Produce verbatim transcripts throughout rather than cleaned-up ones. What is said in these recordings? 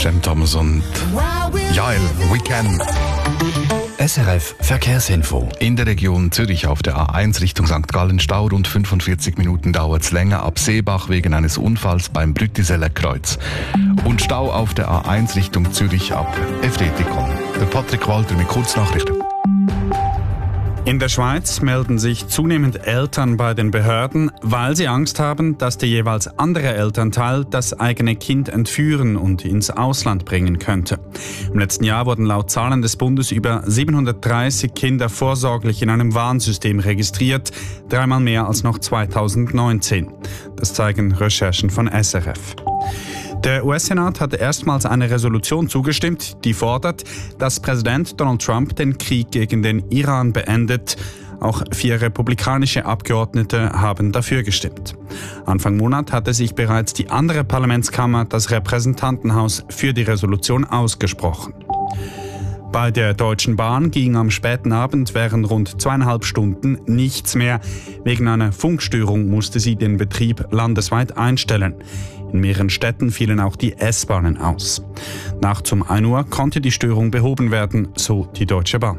Cem Thomas und Jael, We Can. S R F Verkehrsinfo. In der Region Zürich auf der A eins Richtung Sankt Gallen Stau. Rund fünfundvierzig Minuten dauert es länger ab Seebach wegen eines Unfalls beim Brüttiseller Kreuz. Und Stau auf der A eins Richtung Zürich ab F D T-Con. Der Patrick Walter mit Kurznachrichten. In der Schweiz melden sich zunehmend Eltern bei den Behörden, weil sie Angst haben, dass der jeweils andere Elternteil das eigene Kind entführen und ins Ausland bringen könnte. Im letzten Jahr wurden laut Zahlen des Bundes über siebenhundertdreißig Kinder vorsorglich in einem Warnsystem registriert, dreimal mehr als noch zweitausendneunzehn. Das zeigen Recherchen von S R F. Der U S-Senat hat erstmals eine Resolution zugestimmt, die fordert, dass Präsident Donald Trump den Krieg gegen den Iran beendet. Auch vier republikanische Abgeordnete haben dafür gestimmt. Anfang Monat hatte sich bereits die andere Parlamentskammer, das Repräsentantenhaus, für die Resolution ausgesprochen. Bei der Deutschen Bahn ging am späten Abend während rund zweieinhalb Stunden nichts mehr. Wegen einer Funkstörung musste sie den Betrieb landesweit einstellen. In mehreren Städten fielen auch die S-Bahnen aus. Nachts um ein Uhr konnte die Störung behoben werden, so die Deutsche Bahn.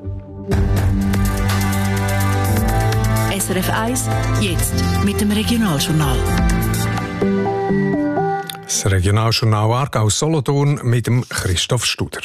S R F eins, jetzt mit dem Regionaljournal. Das Regionaljournal Aargau-Solothurn mit dem Christoph Studer.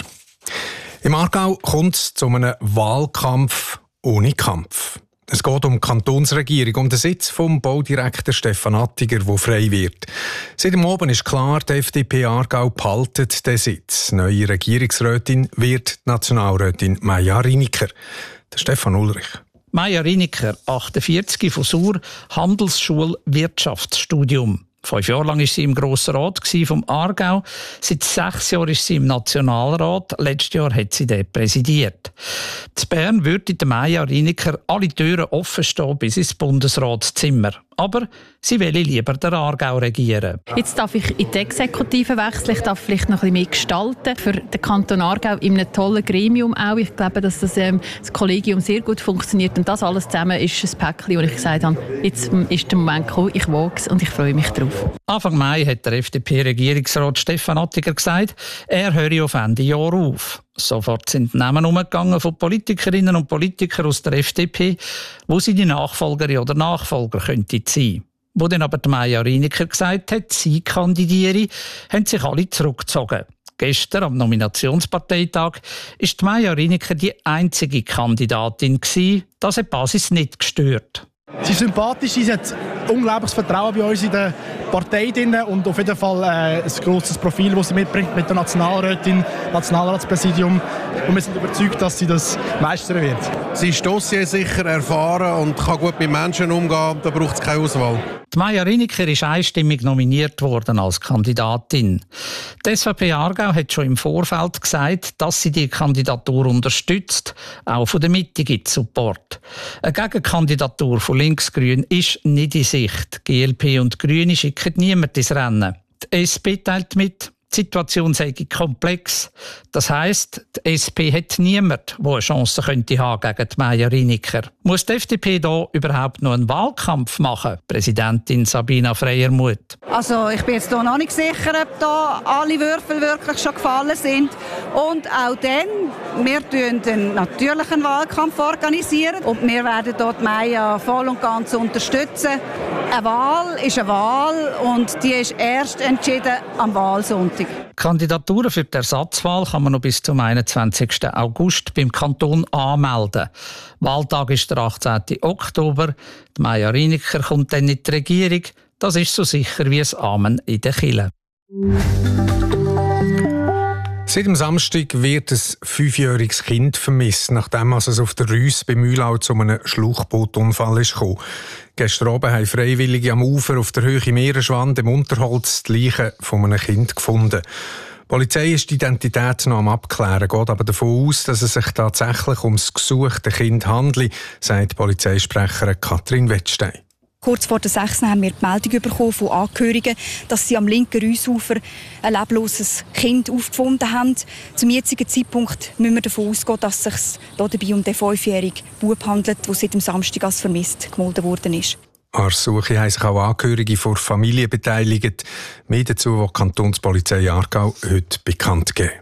Im Aargau kommt es zu einem Wahlkampf ohne Kampf. Es geht um die Kantonsregierung, um den Sitz vom Baudirektor Stefan Attiger, der frei wird. Seit dem Abend ist klar, die F D P Aargau behaltet den Sitz. Neue Regierungsrätin wird die Nationalrätin Maja Riniker. Der Stefan Ulrich. Maja Riniker, achtundvierzig, von Sur, Handelsschule Wirtschaftsstudium. Fünf Jahre lang war sie im Grossen Rat vom Aargau. Seit sechs Jahren ist sie im Nationalrat. Letztes Jahr hat sie den präsidiert. In Bern würde der Maja Riniker alle Türen offen stehen bis ins Bundesratszimmer. Aber sie will lieber den Aargau regieren. Jetzt darf ich in die Exekutive wechseln. Ich darf vielleicht noch ein bisschen mehr gestalten. Für den Kanton Aargau in einem tollen Gremium auch. Ich glaube, dass das, ähm, das Kollegium sehr gut funktioniert. Und das alles zusammen ist ein Päckchen, wo ich gesagt habe, jetzt ist der Moment gekommen, ich wage es und ich freue mich drauf. Anfang Mai hat der F D P-Regierungsrat Stefan Attiger gesagt, er höre auf Ende Jahr auf. Sofort sind Namen umgegangen von Politikerinnen und Politikern aus der F D P, wo sie die Nachfolgerin oder Nachfolger könnte sein. Wo dann aber die Maja Riniker gesagt hat, sie kandidiere, haben sich alle zurückgezogen. Gestern am Nominationsparteitag ist die Maja Riniker die einzige Kandidatin gewesen. Das hat die Basis nicht gestört. Sie ist sympathisch, sie hat unglaubliches Vertrauen bei uns in der Partei drin und auf jeden Fall äh, ein grosses Profil, das sie mitbringt mit der Nationalrätin, Nationalratspräsidium. Und wir sind überzeugt, dass sie das meistern wird. Sie ist dossiersicher, erfahren und kann gut mit Menschen umgehen. Da braucht es keine Auswahl. Die Maja Riniker ist einstimmig nominiert worden als Kandidatin. Die S V P Aargau hat schon im Vorfeld gesagt, dass sie die Kandidatur unterstützt. Auch von der Mitte gibt es Support. Eine Gegenkandidatur von Linksgrün ist nicht in Sicht. G L P und Grüne schicken niemand ins Rennen. Die S P teilt mit, die Situation sei komplex. Das heisst, die S P hat niemand, der eine Chance könnte haben gegen die Maja Riniker. Muss die F D P da überhaupt noch einen Wahlkampf machen? Präsidentin Sabina Freiermuth. Also ich bin jetzt hier noch nicht sicher, ob da alle Würfel wirklich schon gefallen sind. Und auch dann, wir organisieren natürlich einen Wahlkampf organisieren und wir werden dort Maja voll und ganz unterstützen. Eine Wahl ist eine Wahl und die ist erst entschieden am Wahlsonntag. Kandidaturen für die Ersatzwahl kann man noch bis zum einundzwanzigsten August beim Kanton anmelden. Wahltag ist der achtzehnten Oktober. Die Maja Riniker kommt dann in die Regierung. Das ist so sicher wie das Amen in der Kirche. Seit dem Samstag wird ein fünfjähriges Kind vermisst, nachdem es auf der Rüss bei Mühlau zu einem Schlauchbootunfall kam. Gestern Abend haben Freiwillige am Ufer auf der Höhe Meeresschwand im Unterholz die Leiche von einem Kind gefunden. Die Polizei ist die Identität noch am Abklären, geht aber davon aus, dass es sich tatsächlich um das gesuchte Kind handelt, sagt Polizeisprecherin Katrin Wettstein. Kurz vor der sechs haben wir die Meldung bekommen von Angehörigen, dass sie am linken Rüssufer ein lebloses Kind aufgefunden haben. Zum jetzigen Zeitpunkt müssen wir davon ausgehen, dass es sich dabei um den fünfjährigen Bub handelt, der seit dem Samstag als vermisst gemeldet worden ist. An der Suche haben sich auch Angehörige von Familien beteiligt. Mehr dazu, was die Kantonspolizei Aargau heute bekannt gegeben.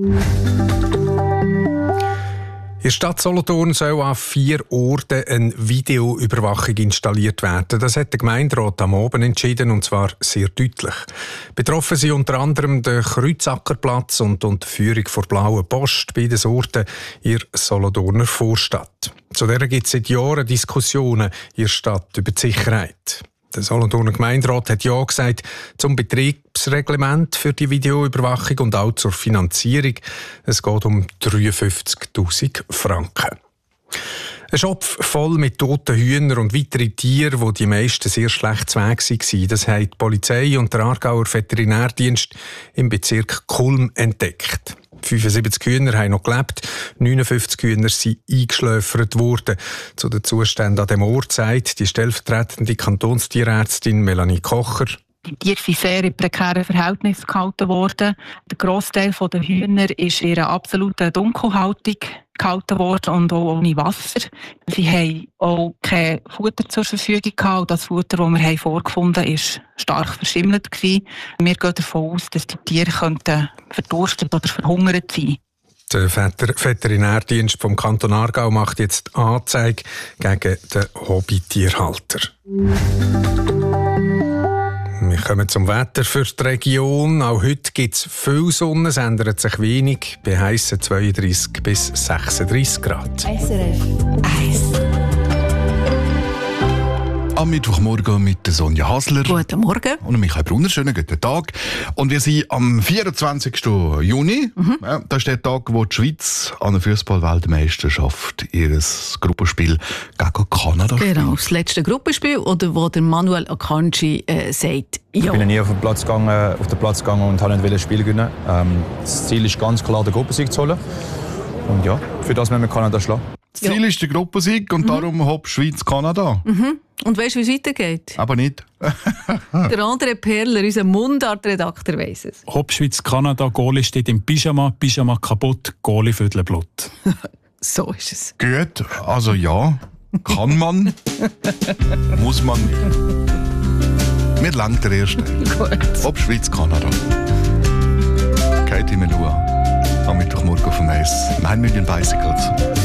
In der Stadt Solothurn soll an vier Orten eine Videoüberwachung installiert werden. Das hat der Gemeinderat am Abend entschieden, und zwar sehr deutlich. Betroffen sind unter anderem der Kreuzackerplatz und die Unterführung vor Blauen Post, beide Orten in der Solothurner Vorstadt. Zu der gibt es seit Jahren Diskussionen in der Stadt über die Sicherheit. Der Solothurner Gemeinderat hat Ja gesagt zum Betriebsreglement für die Videoüberwachung und auch zur Finanzierung. Es geht um dreiundfünfzigtausend Franken. Ein Schopf voll mit toten Hühnern und weiteren Tieren, wo die meisten sehr schlecht zu Weg waren. Das haben die Polizei und der Aargauer Veterinärdienst im Bezirk Kulm entdeckt. fünfundsiebzig Hühner haben noch gelebt, neunundfünfzig Hühner sind eingeschläfert worden. Zu den Zuständen an dem Ort sagt die stellvertretende Kantonstierärztin Melanie Kocher: Die Tiere sind sehr in prekären Verhältnissen gehalten worden. Der Grossteil der Hühner ist in einer absoluten Dunkelhaltung gehalten worden und auch ohne Wasser. Sie haben auch kein Futter zur Verfügung gehabt. Das Futter, das wir vorgefunden haben, war stark verschimmelt gewesen. Wir gehen davon aus, dass die Tiere könnten verdurstet oder verhungert sein. Der Veterinärdienst vom Kanton Aargau macht jetzt Anzeige gegen den Hobbytierhalter. Wir kommen zum Wetter für die Region. Auch heute gibt es viel Sonne, es ändert sich wenig. Bei heissen zweiunddreissig bis sechsunddreissig Grad. S R F eins. Am Mittwochmorgen mit der Sonja Hasler. Guten Morgen. Und Michael Brunner. Schönen guten Tag. Und wir sind am vierundzwanzigsten Juni. Mhm. Ja, das ist der Tag, wo die Schweiz an der Fußball-Weltmeisterschaft ihr Gruppenspiel gegen Kanada spielt. Genau, das letzte Gruppenspiel, oder wo der Manuel Akanji äh, sagt, ja. Ich bin nie auf den Platz gegangen, auf den Platz gegangen und wollte nicht das Spiel gewinnen. Ähm, das Ziel ist ganz klar, den Gruppensieg zu holen. Und ja, für das müssen wir Kanada schlagen. Das Ziel ja. ist der Gruppensieg und mhm. darum hopp Schweiz-Kanada. Mhm. Und weißt du, wie es weitergeht? Aber nicht. Der andere Perler, unser Mundart-Redakteur, weiss es. Hopp Schweiz-Kanada, Goalie steht im Pyjama, Pyjama kaputt, Goalie viertel Blut. So ist es. Gut, also ja, kann man, muss man nicht. Mir langt der erste. Gut. Hopp Schweiz-Kanada. Katie Melua am Mittwochmorgen auf dem Eis. nine Million Bicycles.